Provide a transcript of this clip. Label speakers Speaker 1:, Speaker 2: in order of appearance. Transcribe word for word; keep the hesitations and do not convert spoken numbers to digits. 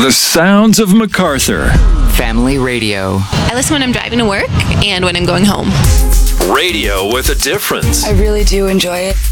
Speaker 1: The sounds of MacArthur.
Speaker 2: Family radio.
Speaker 3: I listen when I'm driving to work and when I'm going home.
Speaker 1: Radio with a difference.
Speaker 4: I really do enjoy it.